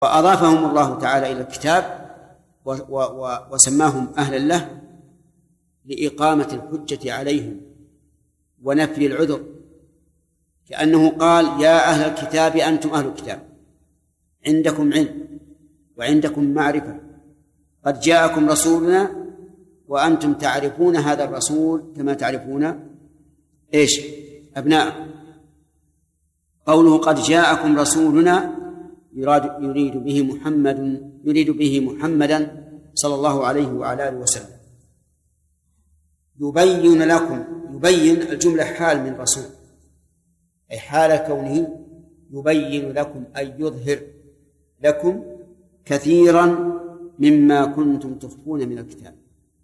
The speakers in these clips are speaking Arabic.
وأضافهم الله تعالى إلى الكتاب وسماهم أهلا له لإقامة الحجة عليهم ونفي العذر، كأنه قال يا أهل الكتاب أنتم أهل الكتاب، عندكم علم وعندكم معرفة، قد جاءكم رسولنا وأنتم تعرفون هذا الرسول كما تعرفون أبناءكم. قوله قد جاءكم رسولنا يريد به محمدا صلى الله عليه وعلى آله وسلم. يبين لكم، يبين الجملة حال من رسول، أي حال كونه يبين لكم أي يظهر لكم كثيرا مما كنتم تخفون من الكتاب.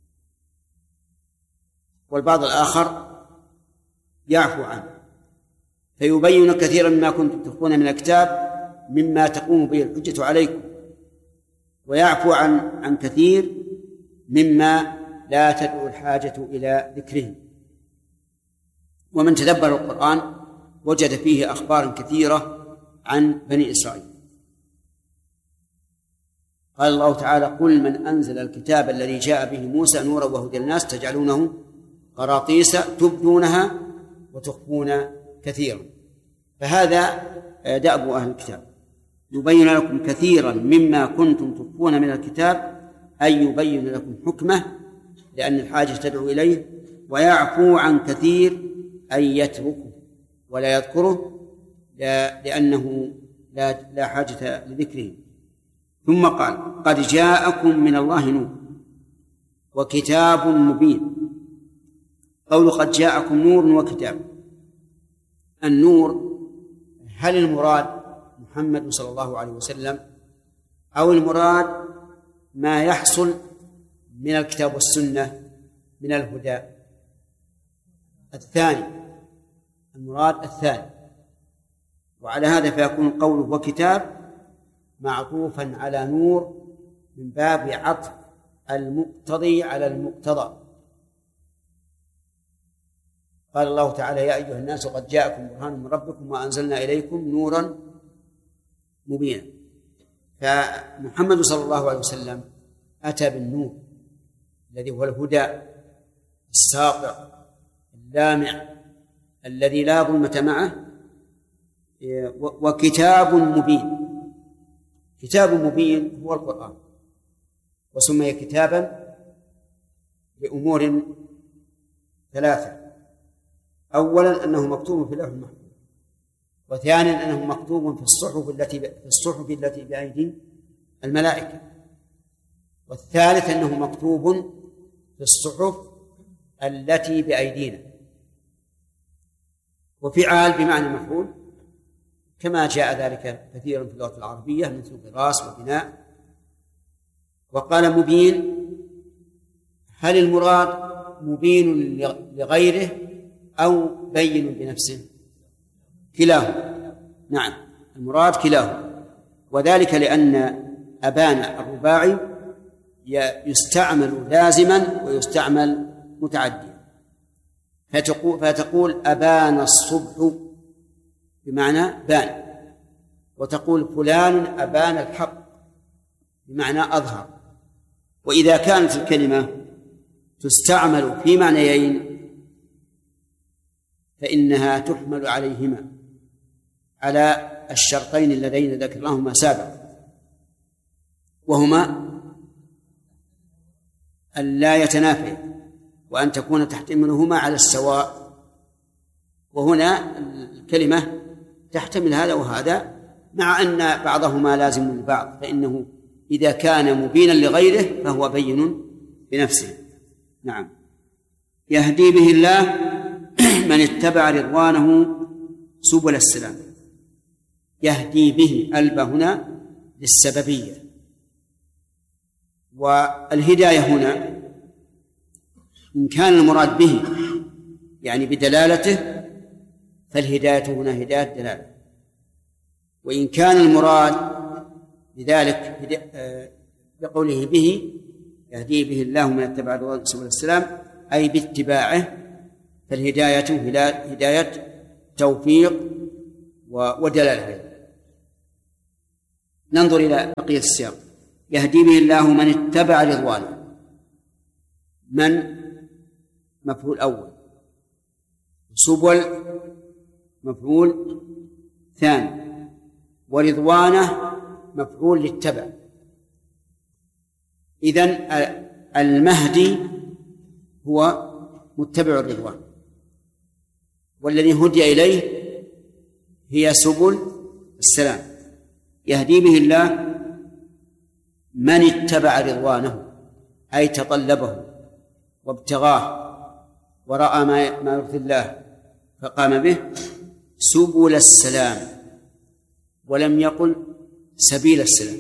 والبعض الآخر يعفو عنه، فيبين كثيرا مما كنتم تخفون من الكتاب مما تقوم به الحجة عليكم، ويعفو عن كثير مما لا تدعو الحاجة إلى ذكره. ومن تدبر القرآن وجد فيه أخبار كثيرة عن بني إسرائيل. قال الله تعالى قل من أنزل الكتاب الذي جاء به موسى نورا وهدى للناس تجعلونه قراطيس تبدونها وتخفون كثيرا. فهذا دأب أهل الكتاب، يبين لكم كثيرا مما كنتم تخفون من الكتاب، أي يبين لكم حكمه لأن الحاجة تدعو إليه، ويعفو عن كثير أي يتركه ولا يذكره لأنه لا حاجة لذكره. ثم قال قد جاءكم من الله نور وكتاب مبين. قول قد جاءكم نور وكتاب، النور هل المراد محمد صلى الله عليه وسلم أو المراد ما يحصل من الكتاب والسنة من الهدى؟ الثاني، المراد الثاني. وعلى هذا فيكون قوله وكتاب معطوفا على نور من باب عطف المقتضي على المقتضى. قال الله تعالى يا أيها الناس قد جاءكم برهان من ربكم وأنزلنا إليكم نورا مبينا. فمحمد صلى الله عليه وسلم أتى بالنور الذي هو الهدى الساطع اللامع الذي لا ظلمة معه، وكتاب مبين. كتاب مبين هو القرآن، وسمي كتابا لأمور ثلاثة: أولا أنه مكتوب في اللوح المحفوظ، وثانيا أنه مكتوب في الصحف التي بأيدي الملائكة، والثالث أنه مكتوب في الصحف التي بأيدينا. وفعال بمعنى مفعول كما جاء ذلك كثيرا في اللغة العربية مثل قراص وبناء. وقال مبين، هل المراد مبين لغيره أو بين بنفسه؟ كلاهما، نعم المراد كلاهما، وذلك لأن أبان الرباعي يستعمل لازما ويستعمل متعديا، فتقول أبان الصبح بمعنى بان، وتقول فلان أبان الحق بمعنى أظهر. وإذا كانت الكلمة تستعمل في معنيين فإنها تحمل عليهما على الشرطين اللذين ذكرناهما سابقا، وهما أن لا يتنافيا وأن تكون تحتملهما على السواء. وهنا الكلمة تحتمل هذا وهذا، مع أن بعضهما لازم للبعض، فإنه إذا كان مبينا لغيره فهو بين بنفسه. نعم. يهدي به الله من اتبع رضوانه سبل السلام. يهدي به ألب هنا للسببية، والهداية هنا إن كان المراد به يعني بدلالته فالهداية هنا هداية دلالة، وإن كان المراد بذلك بقوله به يهدي به الله من اتبع رضوانه سبل السلام أي باتباعه، فالهداية هداية توفيق ودلالة. ننظر إلى بقية السياق. يهدي به الله من اتبع رضوانه. من مفعول أول، سبل مفعول ثاني، ورضوانه مفعول للتبع. إذن المهدي هو متبع الرضوان، والذي هدي إليه هي سبل السلام. يهدي به الله من اتبع رضوانه، أي تطلبه وابتغاه ورأى ما يرضي الله فقام به، سبل السلام، ولم يقل سبيل السلام،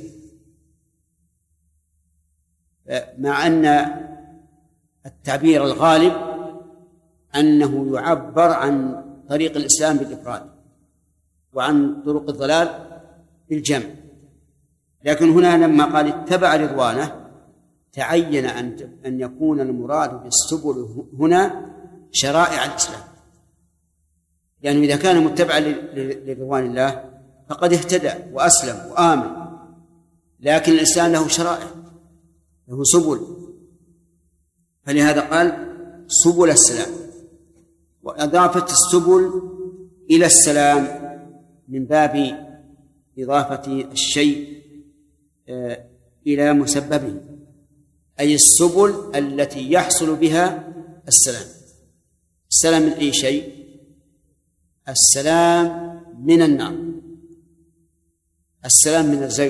مع أن التعبير الغالب أنه يعبر عن طريق الإسلام بالإفراد وعن طرق الضلال بالجمع. لكن هنا لما قال اتبع رضوانه تعين أن يكون المراد بالسبل هنا شرائع الإسلام، يعني إذا كان متبعا لرضوان الله فقد اهتدى وأسلم وآمن، لكن الإسلام له شرائع، له سبل، فلهذا قال سبل السلام. وإضافة السبل إلى السلام من باب إضافة الشيء إلى مسببه، أي السبل التي يحصل بها السلام. السلام من أي شيء؟ السلام من النار، السلام من الزيغ،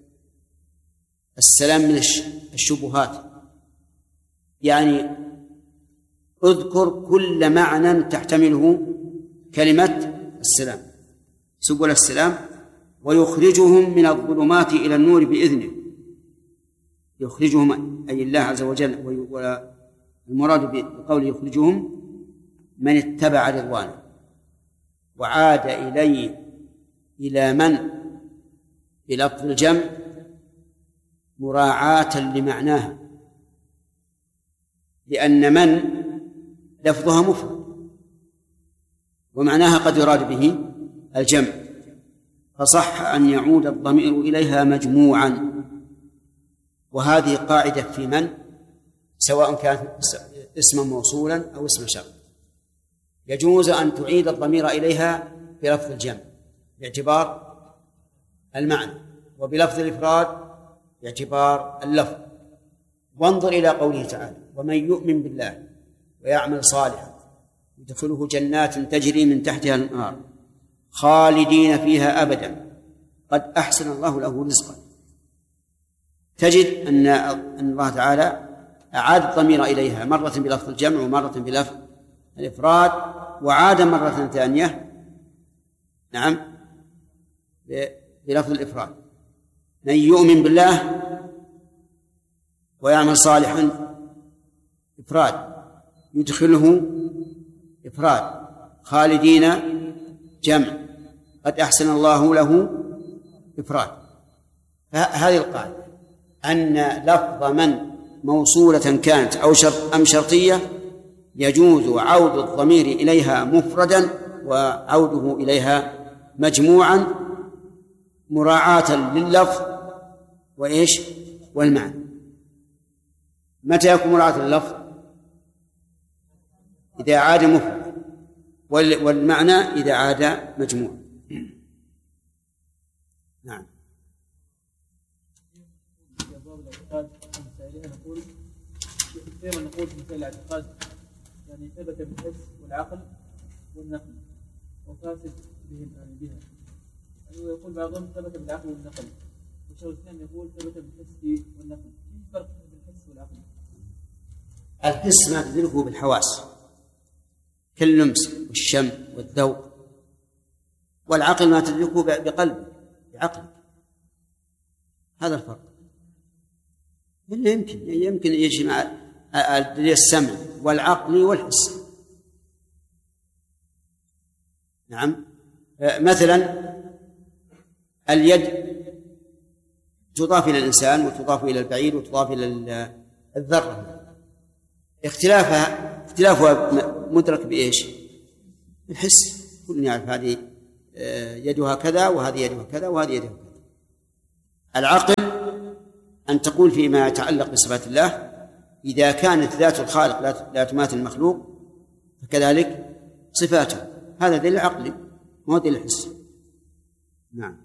السلام من الشبهات. يعني اذكر كل معنى تحتمله كلمة السلام، سبل السلام. ويخرجهم من الظلمات إلى النور بإذنه، يخرجهم أي الله عز وجل. والمراد بقوله يخرجهم من اتبع رضوانه، وعاد إلى من بلفظ الجمع مراعاة لمعناها، لأن من لفظها مفرد ومعناها قد يراد به الجمع، فصح أن يعود الضمير إليها مجموعا. وهذه قاعدة في من، سواء كان اسما موصولا أو اسم شرط، يجوز أن تعيد الضمير إليها بلفظ الجمع باعتبار المعنى، وبلفظ الإفراد باعتبار اللفظ. وانظر إلى قوله تعالى ومن يؤمن بالله ويعمل صالحا يدخله جنات تجري من تحتها الأنهار خالدين فيها أبدا قد أحسن الله له رزقا. تجد أن الله تعالى أعاد الضمير إليها مرة بلفظ الجمع ومرة بلفظ الإفراد، وعاد مرة ثانية نعم بلفظ الإفراد. من يؤمن بالله ويعمل صالحا إفراد، يدخله إفراد، خالدين جمع، قد أحسن الله له إفراد. هذه القاعدة أن لفظ من موصولة كانت أو أم شرطية يجوز عود الضمير إليها مفردا وعوده إليها مجموعا مراعاة لللفظ وإيش والمعنى. متى يكون مراعاة لللفظ؟ إذا عاد مفرد، والمعنى إذا عاد مجموع. نعم. دائما نقول في مسائل الاعتقاد يعني ثبت بالحس والعقل والنقل وفاسد بها، يعني يقول بعضهم ثبت بالعقل والنقل، والشيخ الإسلام يقول ثبت بالحس والنقل. في فرق بين الحس والعقل؟ الحس ما تدركه بالحواس كاللمس والشم والذوق، والعقل ما تدركه بعقلك. هذا الفرق. يمكن يجمع السمع والعقل والحس. نعم. مثلا اليد تضاف إلى الإنسان وتضاف إلى البعير وتضاف إلى الذرة، اختلافها مدرك بإيش؟ الحس. كل يعرف هذه يدها كذا وهذه يدها كذا وهذه يدها كذا. العقل أن تقول فيما يتعلق بصفات الله إذا كانت ذات الخالق لا تماثل المخلوق فكذلك صفاته، هذا دليل عقلي مو دليل حسي. نعم.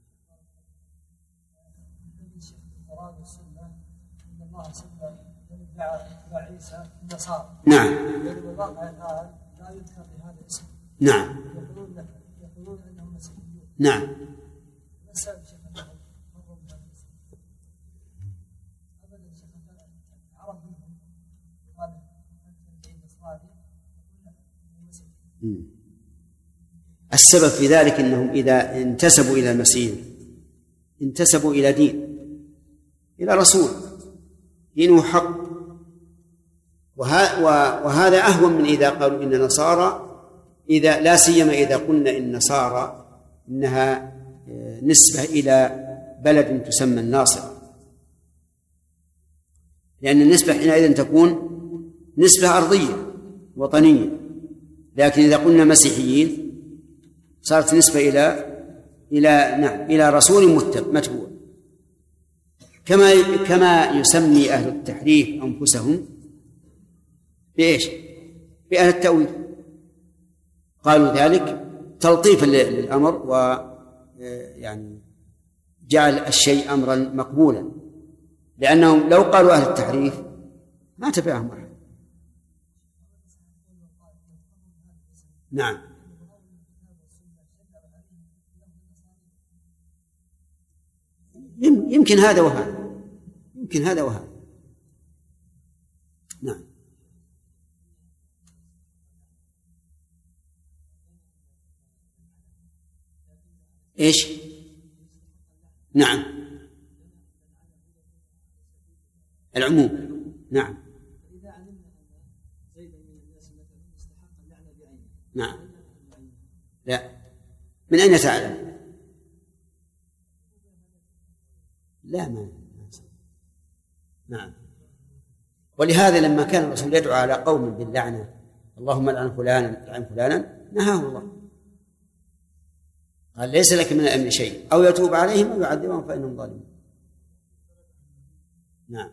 نعم. نعم. نعم. السبب في ذلك أنهم إذا انتسبوا إلى المسيح انتسبوا إلى دين، إلى رسول دينه حق، وهذا أهون من إذا قالوا إن نصارى، إذا لا سيما إذا قلنا إن نصارى إنها نسبة إلى بلد تسمى الناصرة، لأن النسبة حينئذ تكون نسبة أرضية وطنية. لكن إذا قلنا مسيحيين صارت نسبة إلى رسول متبوع، كما يسمي أهل التحريف أنفسهم بإيش؟ بأهل التأويل. قالوا ذلك تلطيفا للأمر، ويعني جعل الشيء أمرا مقبولا، لأنهم لو قالوا أهل التحريف ما تبعهم أحد. نعم. يمكن هذا وهذا، يمكن هذا وهذا. نعم. إيش؟ نعم. العموم. نعم. نعم. لا، من أين تعلم؟ لا، ما. نعم. ولهذا لما كان الرسول يدعو على قوم باللعنة، اللهم لعن فلانا لعن فلانا، نهاه الله، قال ليس لك من الأمر شيء، أو يتوب عليهم أو يعذبهم فإنهم ظالمون. نعم.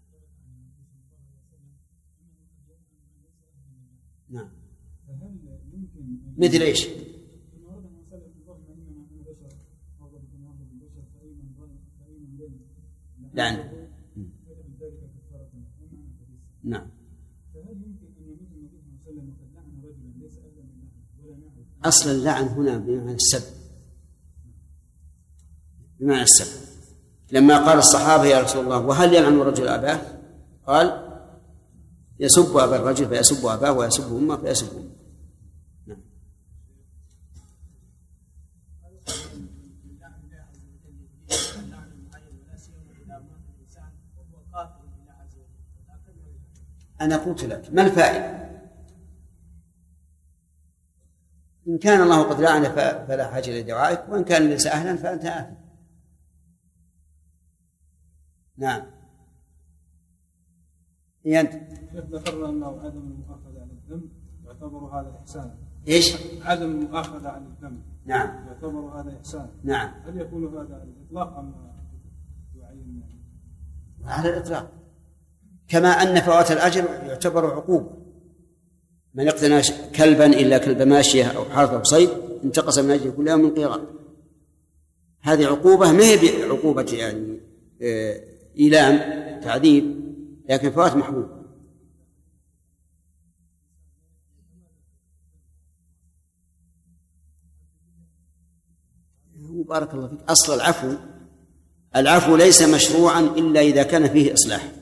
نعم. مثل إيش؟ لعن. نعم. أصل اللعن هنا بمعنى السب، بمعنى السب. لما قال الصحابة يا رسول الله وهل يلعن الرجل أباه؟ قال يسب أبا الرجل فيسب أباه، ويسب أمه فيسب أمه. نعم. أنا قلت لك ما الفائدة؟ إن كان الله قد لعن فلا حاجة لدعائك، وإن كان ليس أهلا فأنت آثم. نعم. أنت ذكرنا أنه عدم المؤاخذة عن الذنب يعتبر هذا إحسان. إيش؟ عدم المؤاخذة عن الذنب. نعم. يعتبر هذا إحسان. نعم. هل يكون هذا على الإطلاق أم يعين؟ على الإطلاق، كما أن فوات الأجر يعتبر عقوبة. من اقتنى كلبا إلا كلب ماشية أو حرث أو صيد انتقص من أجله كل يوم من قيراط. هذه عقوبة ما هي بعقوبة يعني إيلام تعذيب، لكن فوات محبوب. بارك الله فيك. أصل العفو ليس مشروعا إلا إذا كان فيه إصلاح.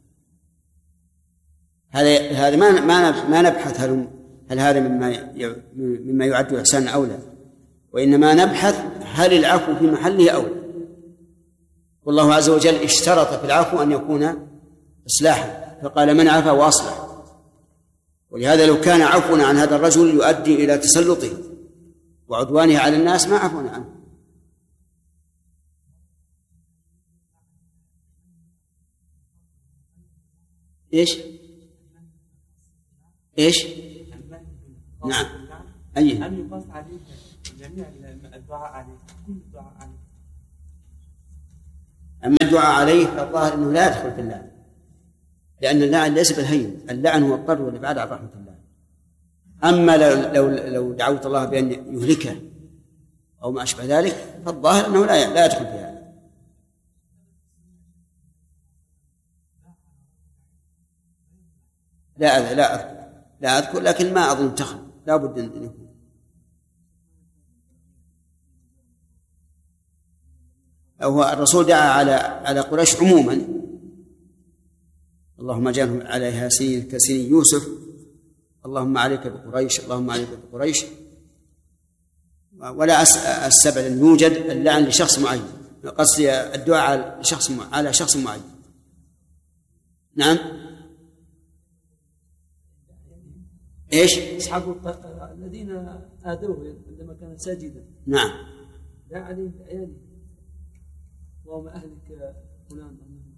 هذا ما نبحث هل هذا مما يعد إحسانا أو لا، وإنما نبحث هل العفو في محله أو لا. والله عز وجل اشترط في العفو أن يكون إصلاحا، فقال من عفا وأصلح. ولهذا لو كان عفونا عن هذا الرجل يؤدي إلى تسلطه وعدوانه على الناس ما عفونا عنه. إيش؟ نعم. أيه؟ أن يقاس عليه جميع الدعاء عليه، كل الدعاء عليه. أما الدعاء عليه فالظاهر أنه لا يدخل في اللعن، لأن اللعن ليس بالهين، اللعن هو الطرد والإبعاد عن رحمة الله. أما لو دعوت الله بأن يهلكه أو ما أشبه ذلك فالظاهر أنه لا يدخل في هذا. لا أذكر لكن ما أظن تخل، لا بد أن يكون. هو الرسول دعا على قريش عموما: اللهم اجعلهم عليها سنين كسنين يوسف، اللهم عليك بقريش، اللهم عليك بقريش. ولا أستبعد أن يوجد اللعن لشخص معين، قصدي الدعاء على شخص معين. نعم. ايش؟ اصحاب الذين آذوه عندما كان ساجدا. نعم. دعا عليهم بعياله: اللهم أهلك فلان.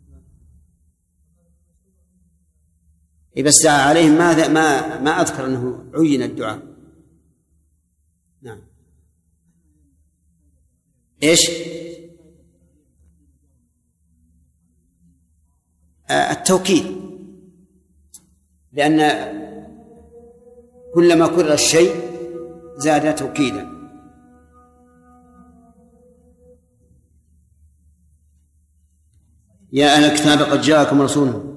بس دعا عليهم ما أذكر أنه عين الدعاء. نعم. ايش؟ التوكيد، لأن كلما كرر الشيء زاد توكيدا. يا أهل الكتاب قد جاءكم رسول